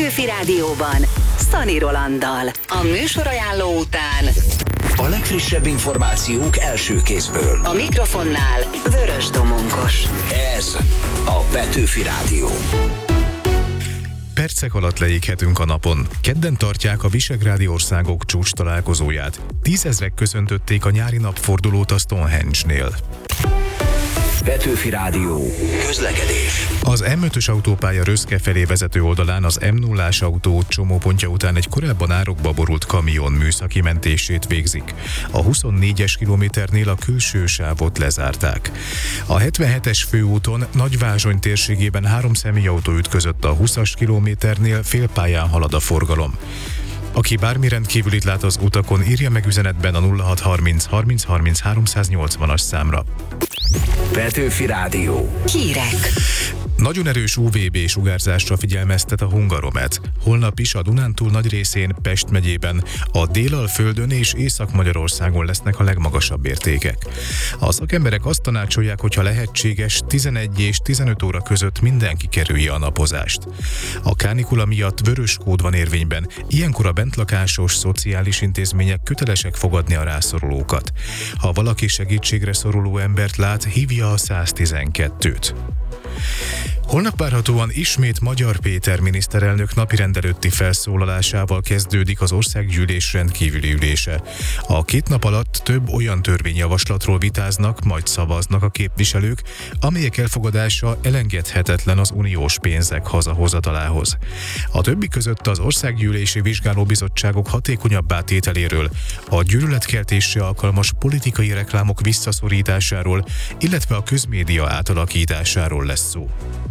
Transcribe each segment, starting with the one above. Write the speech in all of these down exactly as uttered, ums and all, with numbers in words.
Petőfi Rádióban Szani Rolanddal. A műsorajánló után a legfrissebb információk első kézből. A mikrofonnál Vörös Domonkos. Ez a Petőfi Rádió. Percek alatt leéghetünk a napon. Kedden tartják a visegrádi országok csúcs találkozóját. Tízezrek köszöntötték a nyári napfordulót a Stonehenge-nél. Petőfi Rádió. Közlekedés. Az em ötös autópálya Röszke felé vezető oldalán az em nullás autó csomópontja után egy korábban árokba borult kamion műszaki mentését végzik. A huszonnégyes kilométernél a külső sávot lezárták. A hetvenhetes főúton Nagyvázsony térségében három személyautó ütközött a húszas kilométernél, félpályán halad a forgalom. Aki bármi rendkívülit lát az utakon, írja meg üzenetben a nulla hat harminc harminc harminc háromszáznyolcvanas számra. Petőfi Rádió. Hírek. Nagyon erős u vé bé sugárzásra figyelmeztet a Hungaromet. Holnap is a Dunántúl nagy részén, Pest megyében, a Délalföldön és Észak-Magyarországon lesznek a legmagasabb értékek. A szakemberek azt tanácsolják, hogy ha lehetséges, tizenegy és tizenöt óra között mindenki kerülje a napozást. A kánikula miatt vörös kód van érvényben, ilyenkor a bentlakásos szociális intézmények kötelesek fogadni a rászorulókat. Ha valaki segítségre szoruló embert lát, hívja a száztizenkettőt. Holnap várhatóan ismét Magyar Péter miniszterelnök napirend előtti felszólalásával kezdődik az országgyűlés rendkívüli ülése. A két nap alatt több olyan törvényjavaslatról vitáznak, majd szavaznak a képviselők, amelyek elfogadása elengedhetetlen az uniós pénzek hazahozatalához. A többi között az országgyűlési vizsgálóbizottságok hatékonyabbá tételéről, a gyűlöletkeltésre alkalmas politikai reklámok visszaszorításáról, illetve a közmédia átalakításáról lesz szó.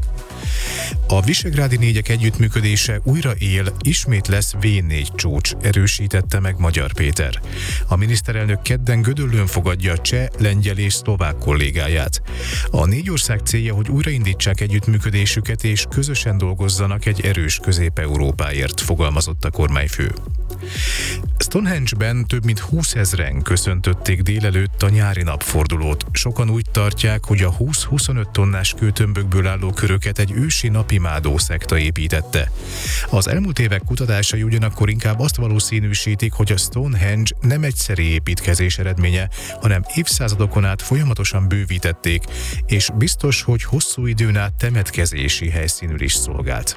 A visegrádi négyek együttműködése újra él, ismét lesz vé négy csúcs, erősítette meg Magyar Péter. A miniszterelnök kedden Gödöllőn fogadja cseh, lengyel és szlovák kollégáját. A négy ország célja, hogy újraindítsák együttműködésüket és közösen dolgozzanak egy erős Közép-Európáért, fogalmazott a kormányfő. Stonehenge-ben több mint húszezren köszöntötték délelőtt a nyári napfordulót. Sokan úgy tartják, hogy a húsz-huszonöt tonnás kőtömbökből álló köröket egy ősi napimádó szekta építette. Az elmúlt évek kutatásai ugyanakkor inkább azt valószínűsítik, hogy a Stonehenge nem egyszeri építkezés eredménye, hanem évszázadokon át folyamatosan bővítették, és biztos, hogy hosszú időn át temetkezési helyszínül is szolgált.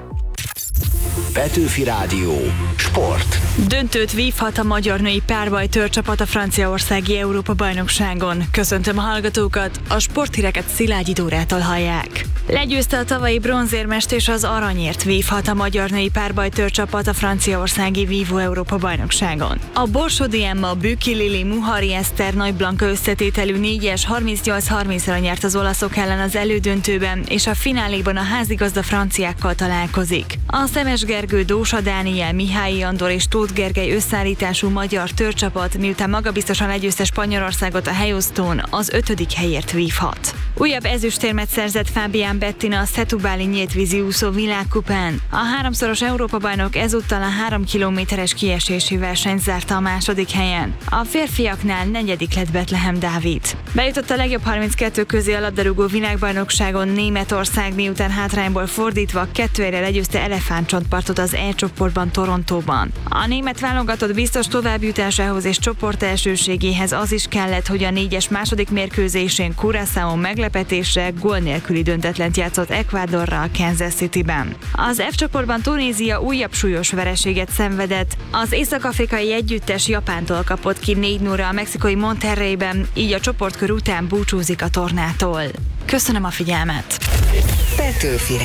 Petőfi Rádió. Sport. Döntőt vívhat a magyar női párbajtőrcsapat a franciaországi Európa-bajnokságon. Köszöntöm a hallgatókat, a sporthíreket Szilágyi Dórától hallják. Legyőzte a tavalyi bronzérmest és az aranyért vívhat a magyar női párbajtőrcsapat a franciaországi Vívó Európa-bajnokságon. A Borsodi Emma, Bükki Lili, Muhari Eszter, Nagy Blanka összetételű négyes harmincnyolc harmincra nyert az olaszok ellen az elődöntőben, és a fináléban a házigazda franciákkal találkozik. A Szemes Gergő, Dósa Dániel, Mihályi Andor és Tóth Gergely összeállítású magyar tőrcsapat, miután magabiztosan legyőzte Spanyolországot a helyosztón, az ötödik helyért vívhat. Újabb ezüstérmet szerzett Fábián Bettina a Setubáli nyíltvízi úszó világkupán. A háromszoros Európa-bajnok ezúttal a három kilométeres kiesési versenyt zárta a második helyen. A férfiaknál negyedik lett Betlehem Dávid. Bejutott a legjobb harminckettő közé a labdarúgó világbajnokságon Németország, miután hátrányból fordítva kettő egyre legyőzte Elefántcsontpartot az E csoportban Torontóban. A német válogatott biztos továbbjutásához és csoport elsőségéhez az is kellett, hogy a négyes második mérkőzésén Curaçaón meglepetésre gól nélküli döntetlent játszott Ecuadorral Kansas Cityben. Az F csoportban Tunézia újabb súlyos vereséget szenvedett. Az észak-afrikai együttes Japántól kapott ki négy nullra a mexikói Monterreyben, így a csoportkör után búcsúzik a tornától. Köszönöm a figyelmet! Petőfi